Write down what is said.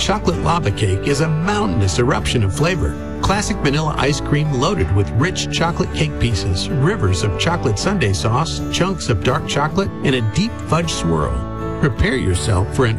Chocolate lava cake is a mountainous eruption of flavor. Classic vanilla ice cream loaded with rich chocolate cake pieces, rivers of chocolate sundae sauce, chunks of dark chocolate, and a deep fudge swirl. Prepare yourself for an